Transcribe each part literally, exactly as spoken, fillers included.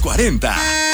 cuarenta.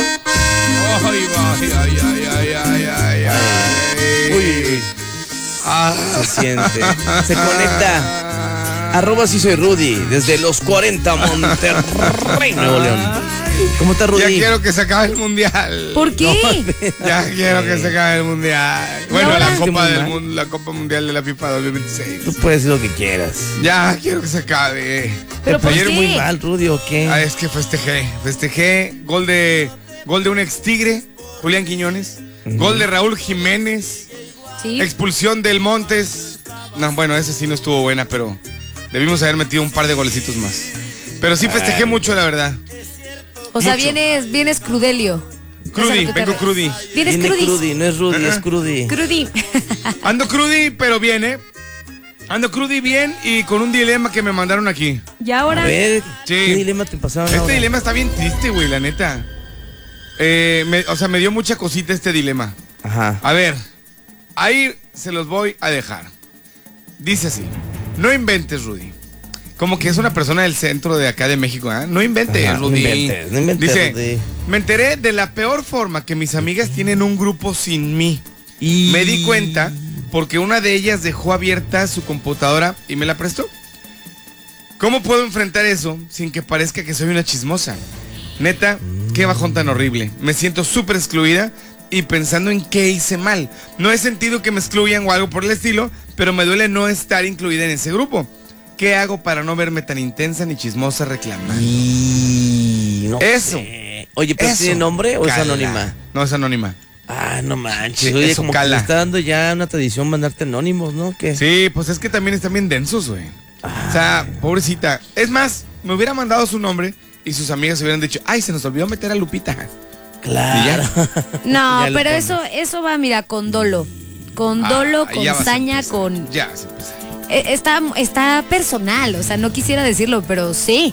Ay, ay, ay, ay, ay, ay, ay, ay. Uy, Ah. se siente. Se conecta. Arroba si soy Rudy, desde los cuarenta, Monterrey, Nuevo León. ¿Cómo está, Rudy? Ya quiero que se acabe el mundial. ¿Por qué? Ya quiero que se acabe el mundial. Bueno, ahora? la Copa del Mal. Mundo, la Copa Mundial de la FIFA dos mil veintiséis. Tú puedes decir lo que quieras. Ya quiero que se acabe. ¿Pero por Ayer qué? muy mal, Rudy, ¿o qué? Ah, es que festejé, festejé gol de gol de un ex Tigre, Julián Quiñones, uh-huh. Gol de Raúl Jiménez, Sí. expulsión del Montes. No, bueno, ese sí no estuvo buena, pero debimos haber metido un par de golecitos más. Pero sí festejé Ay. mucho, la verdad. O sea, mucho. vienes, vienes crudelio. Crudi, Es a lo que te vengo re- crudi. Vienes Viene crudis. Rudy, no es Rudy, Uh-uh. es Crudy. Crudi. Ando crudi, pero bien, ¿eh? Ando crudi bien y con un dilema que me mandaron aquí. Y A ahora. ver, Sí. ¿qué dilema te pasaron Este ahora? dilema está bien triste, güey, la neta. Eh, me- o sea, me dio mucha cosita este dilema. Ajá. A ver, ahí se los voy a dejar. Dice así: no inventes, Rudy. Como que es una persona del centro de acá de México, ¿eh? No inventes, Ajá, no Rudy. inventes, no inventes, Dice: Rudy. me enteré de la peor forma que mis amigas tienen un grupo sin mí. Y... Me di cuenta porque una de ellas dejó abierta su computadora y me la prestó. ¿Cómo puedo enfrentar eso sin que parezca que soy una chismosa? Neta, qué bajón tan horrible. Me siento súper excluida y pensando en qué hice mal. No he sentido que me excluyan o algo por el estilo, pero me duele no estar incluida en ese grupo. ¿Qué hago para no verme tan intensa ni chismosa reclamando? Y... no Eso. sé. Oye, ¿pero Eso. tiene nombre o es Cala. anónima? No, es anónima. Ah, no manches. Sí, Oye, eso como que cala. le está dando ya una tradición mandarte anónimos, ¿no? ¿Qué? Sí, pues es que también están bien densos, güey. O sea, pobrecita. Es más, me hubiera mandado su nombre y sus amigas hubieran dicho: ay, se nos olvidó meter a Lupita. Claro. No, Ya lo pero pone. eso, eso va, mira, con dolo. Con dolo, Ah, con ya vas a saña, empezar. con. Ya vas a empezar. Eh, Está, está personal, o sea, no quisiera decirlo, pero sí.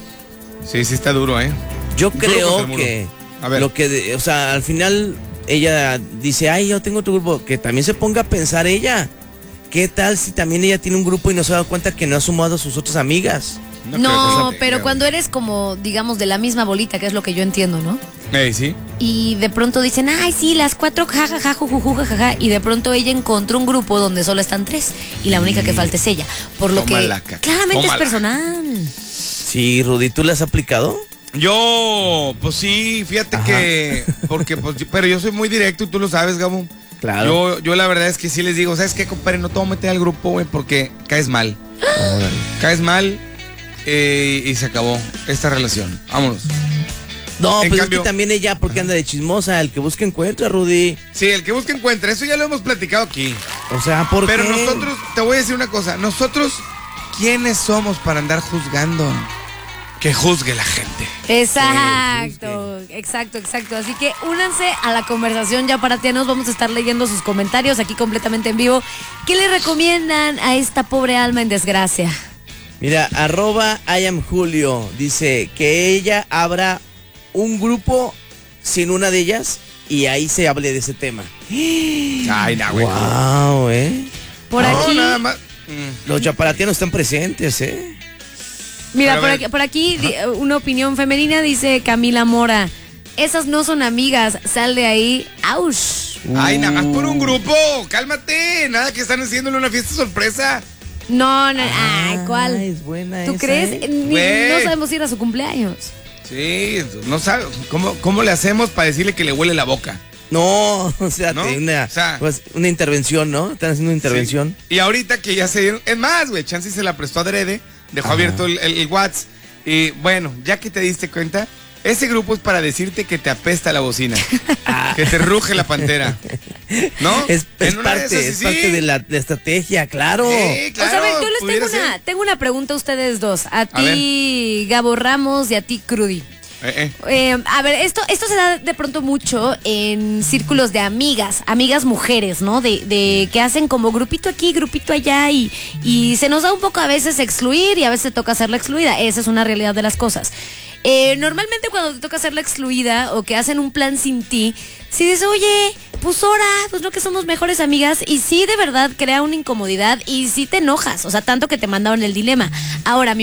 Sí, sí está duro, ¿eh? Yo Duro contra creo el muro. que A ver. lo que, de- o sea, al final ella dice, ay, yo tengo tu grupo, que también se ponga a pensar ella. ¿Qué tal si también ella tiene un grupo y no se da cuenta que no ha sumado a sus otras amigas? No, creo que eso pero tenga, cuando eres como, digamos, de la misma bolita, que es lo que yo entiendo, ¿no? güey. Ey, sí. Y de pronto dicen, ay, sí, las cuatro, jajaja, jujuju, jajaja. Y de pronto ella encontró un grupo donde solo están tres. Y la única que falta es ella. Por lo que Tómala, caca. claramente Tómala. es personal. Sí, Rudy, ¿tú le has aplicado? Yo, pues sí, fíjate Ajá. que. Porque, pues, yo- pero yo soy muy directo y tú lo sabes, Gabo. Claro. Yo, yo la verdad es que sí les digo, ¿sabes qué, compadre? No te voy a meter al grupo, güey, porque caes mal. Órale. Caes mal eh, y se acabó esta relación. Vámonos. No, En pues cambio- es que también ella, porque anda de chismosa, el que busca encuentra, Rudy. Sí, el que busca encuentra. Eso ya lo hemos platicado aquí. O sea, ¿por Pero qué? nosotros, te voy a decir una cosa, nosotros, ¿quiénes somos para andar juzgando? Que juzgue la gente. Exacto, exacto, exacto. Así que únanse a la conversación ya para Tianos. Vamos a estar leyendo sus comentarios aquí completamente en vivo. ¿Qué le recomiendan a esta pobre alma en desgracia? Mira, arroba I am Julio dice que ella abra un grupo sin una de ellas y ahí se hable de ese tema. Ay, no, güey. Wow, ¿eh? Por No, aquí, nada más. Mm. Los chaparatianos están presentes, ¿eh? mira, Pero a por ver. aquí, por aquí di- una opinión femenina dice Camila Mora. Esas no son amigas, sal de ahí. ¡Auch! Ay, nada más por un grupo. Cálmate. Nada que están haciéndole una fiesta sorpresa. No, no, ay, ¿cuál? es buena ¿Tú esa, crees? ¿eh? Ni- Güey. no sabemos ir a su cumpleaños. Sí, no sabe. ¿Cómo, cómo le hacemos para decirle que le huele la boca? No, o sea, ¿No? te- una, O sea- pues, una intervención, ¿no? Están haciendo una intervención. Sí. Y ahorita que ya se dieron. Es más, güey, Chansey se la prestó adrede. Dejó Ajá. abierto el, el, el WhatsApp. Y bueno, ya que te diste cuenta, ese grupo es para decirte que te apesta la bocina. Que te ruge la pantera. ¿No? Es, es En una de parte, esas, es sí, parte sí. de la, de estrategia, claro. Sí, claro. o sea, a ver, yo les pudiera tengo una, ser. tengo una pregunta a ustedes dos. A A ti, Gabo Ramos, y a ti, Crudi. Eh, eh. Eh, a ver, esto, esto se da de pronto mucho en círculos de amigas, amigas mujeres, ¿no? De, de que hacen como grupito aquí, grupito allá y, y se nos da un poco a veces excluir y a veces toca ser la excluida. Esa es una realidad de las cosas. Eh, normalmente cuando te toca ser la excluida o que hacen un plan sin ti, si dices, oye, pues ahora, pues no que somos mejores amigas, y sí de verdad crea una incomodidad y sí te enojas, o sea, tanto que te mandaron el dilema. Ahora, mi